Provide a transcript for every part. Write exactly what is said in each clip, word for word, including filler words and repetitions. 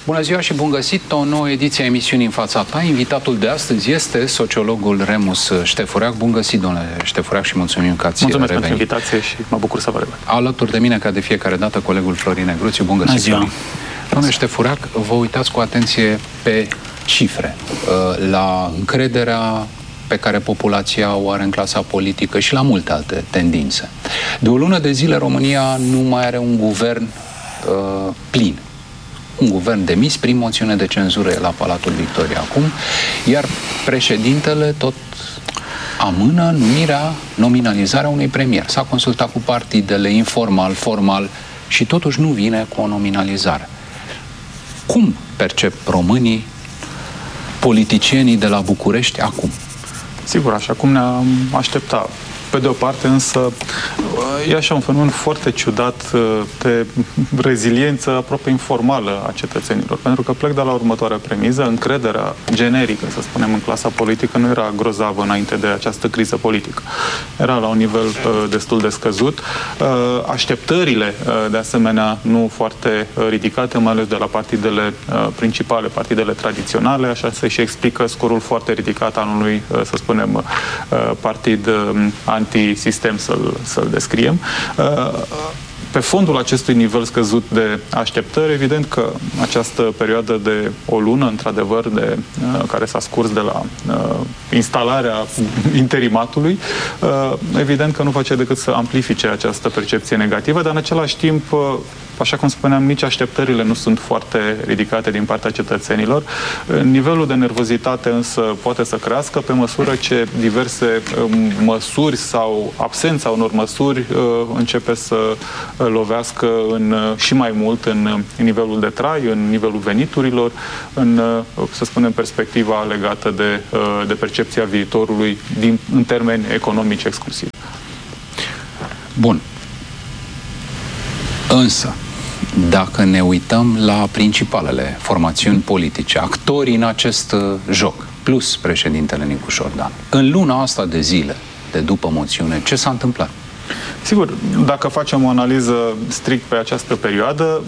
Bună ziua și bun găsit! O nouă ediție a emisiunii În fața ta. Invitatul de astăzi este sociologul Remus Ștefărac. Bun găsit, domnule Ștefărac, și mulțumim că ați Mulțumesc revenit. pentru invitație și mă bucur să vă revăd. Alături de mine, ca de fiecare dată, colegul Florin Negruțiu. Bun găsit, Florin. Domnule Ștefărac, vă uitați cu atenție pe cifre, la încrederea pe care populația o are în clasa politică și la multe alte tendințe. De o lună de zile România nu mai are un guvern uh, plin. Un guvern demis prin moțiune de cenzură la Palatul Victoria acum, iar președintele tot amână numirea, nominalizarea unui premier. S-a consultat cu partidele, informal, formal, și totuși nu vine cu o nominalizare. Cum percep românii politicienii de la București acum? Sigur, așa cum ne-am așteptat. Pe de o parte, însă, e așa un fenomen foarte ciudat de reziliență aproape informală a cetățenilor. Pentru că plec de la următoarea premiză: încrederea generică, să spunem, în clasa politică nu era grozavă înainte de această criză politică. Era la un nivel destul de scăzut. Așteptările, de asemenea, nu foarte ridicate, mai ales de la partidele principale, partidele tradiționale. Așa se și explică scorul foarte ridicat anului, să spunem, partid antisistem, să-l să-l descriem. Pe fondul acestui nivel scăzut de așteptări, evident că această perioadă de o lună, într-adevăr, de care s-a scurs de la uh, instalarea interimatului, uh, evident că nu face decât să amplifice această percepție negativă, dar în același timp, uh, așa cum spuneam, nici așteptările nu sunt foarte ridicate din partea cetățenilor. Nivelul de nervozitate însă poate să crească pe măsură ce diverse uh, măsuri sau absența unor măsuri uh, începe să lovească în, și mai mult în, în nivelul de trai, în nivelul veniturilor, în, să spunem, perspectiva legată de, de percepția viitorului din, în termeni economici exclusiv. Bun. Însă, dacă ne uităm la principalele formațiuni politice, actorii în acest joc, plus președintele Nicu Șordan, în luna asta de zile, de după moțiune, ce s-a întâmplat? Sigur, dacă facem o analiză strict pe această perioadă,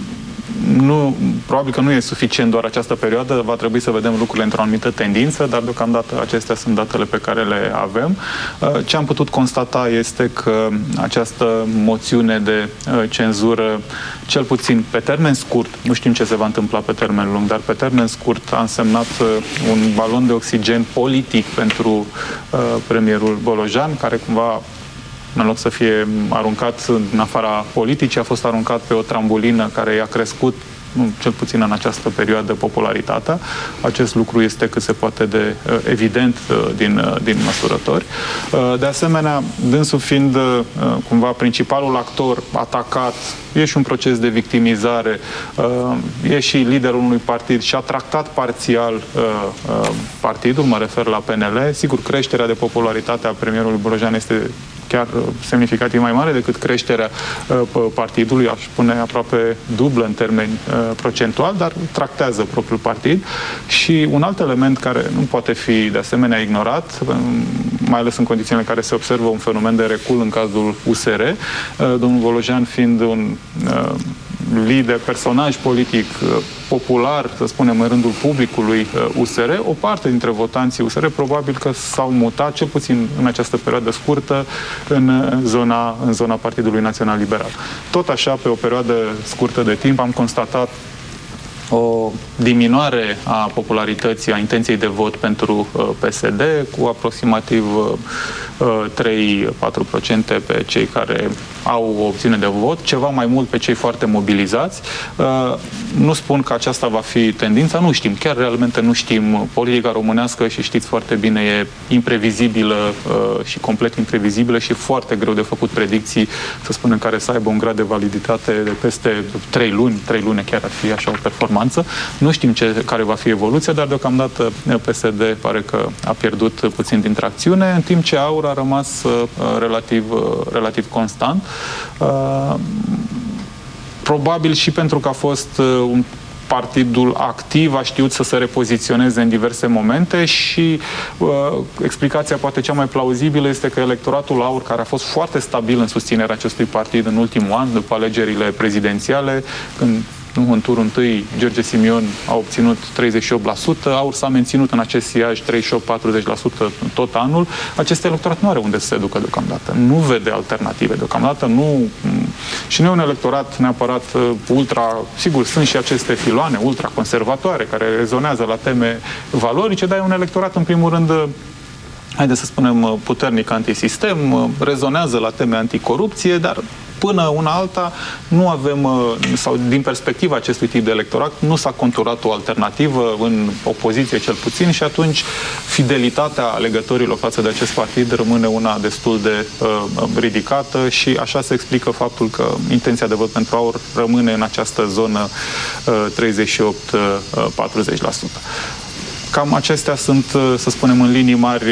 nu, probabil că nu e suficient doar această perioadă, va trebui să vedem lucrurile într-o anumită tendință, dar deocamdată acestea sunt datele pe care le avem. Ce am putut constata este că această moțiune de cenzură, cel puțin pe termen scurt, nu știm ce se va întâmpla pe termen lung, dar pe termen scurt a însemnat un balon de oxigen politic pentru premierul Bolojan, care cumva, în loc să fie aruncat în afara politicii, a fost aruncat pe o trambulină care i-a crescut, nu, cel puțin în această perioadă, popularitatea. Acest lucru este cât se poate de uh, evident uh, din, uh, din măsurători. Uh, de asemenea, dânsul fiind uh, cumva principalul actor atacat, e și un proces de victimizare, uh, e și liderul unui partid și a tractat parțial uh, uh, partidul, mă refer la P N L. Sigur, creșterea de popularitate a premierului Bolojan este chiar semnificativ mai mare decât creșterea uh, partidului, aș spune aproape dublă în termeni uh, procentual, dar tractează propriul partid. Și un alt element care nu poate fi de asemenea ignorat, mai ales în condițiile în care se observă un fenomen de recul în cazul U S R, uh, domnul Bolojan fiind un uh, lider, personaj politic popular, să spunem, în rândul publicului U S R, o parte dintre votanții U S R probabil că s-au mutat, cel puțin în această perioadă scurtă, în zona, în zona Partidului Național Liberal. Tot așa, pe o perioadă scurtă de timp, am constatat o diminuare a popularității, a intenției de vot pentru P S D, cu aproximativ trei patru la sută pe cei care au o opțiune de vot, ceva mai mult pe cei foarte mobilizați. Nu spun că aceasta va fi tendința, nu știm, chiar realmente nu știm. Politica românească, și știți foarte bine, e imprevizibilă și complet imprevizibilă și foarte greu de făcut predicții, să spunem, care să aibă un grad de validitate de peste trei luni, trei luni chiar ar fi așa o performanță. Nu știm ce, care va fi evoluția, dar deocamdată P S D pare că a pierdut puțin din tracțiune, în timp ce AUR a rămas uh, relativ, uh, relativ constant. Uh, probabil și pentru că a fost uh, un partidul activ, a știut să se repoziționeze în diverse momente și uh, explicația poate cea mai plauzibilă este că electoratul AUR, care a fost foarte stabil în susținerea acestui partid în ultimul an, după alegerile prezidențiale, când Nu? În turul întâi, George Simion a obținut treizeci și opt la sută, AUR s-a menținut în acest siaj treizeci și opt patruzeci la sută tot anul. Acest electorat nu are unde să se ducă deocamdată. Nu vede alternative deocamdată. Nu... Și nu e un electorat neapărat ultra... Sigur, sunt și aceste filoane ultra-conservatoare care rezonează la teme valorice, dar e un electorat, în primul rând, haideți să spunem, puternic antisistem, rezonează la teme anticorupție, dar până una alta nu avem, sau din perspectiva acestui tip de electorat, nu s-a conturat o alternativă în opoziție cel puțin și atunci fidelitatea alegătorilor față de acest partid rămâne una destul de uh, ridicată și așa se explică faptul că intenția de vot pentru AUR rămâne în această zonă uh, treizeci și opt patruzeci la sută. Cam acestea sunt, să spunem, în linii mari,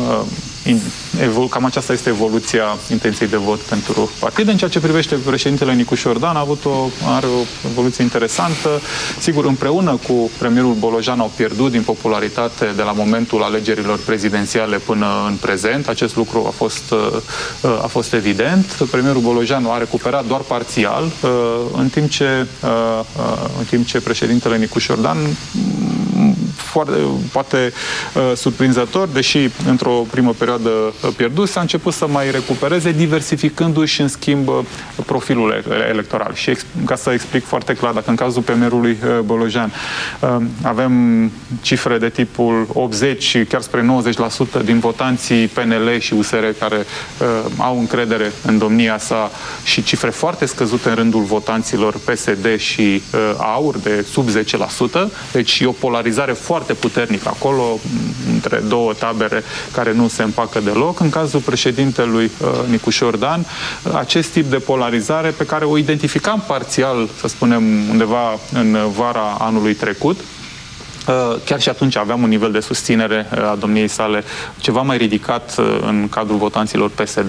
cam aceasta este evoluția intenției de vot pentru partid. În ceea ce privește președintele Nicu Șordan, a avut o, are o evoluție interesantă. Sigur, împreună cu premierul Bolojan au pierdut din popularitate de la momentul alegerilor prezidențiale până în prezent. Acest lucru a fost, a fost evident. Premierul Bolojan a recuperat doar parțial, în timp ce, în timp ce președintele Nicu Șordan, foarte, poate uh, surprinzător, deși într-o primă perioadă pierdut, s-a început să mai recupereze, diversificându-și în schimb profilul electoral. Și ca să explic foarte clar, dacă în cazul premierului uh, Bolojan uh, avem cifre de tipul optzeci, chiar spre nouăzeci la sută din votanții P N L și U S R care uh, au încredere în domnia sa și cifre foarte scăzute în rândul votanților P S D și uh, AUR de sub zece la sută, deci e o polarizare foarte puternică acolo, între două tabere care nu se împacă deloc. În cazul președintelui uh, Nicu Șordan, acest tip de polarizare pe care o identificam parțial, să spunem, undeva în vara anului trecut, chiar și atunci aveam un nivel de susținere a domniei sale ceva mai ridicat în cadrul votanților P S D.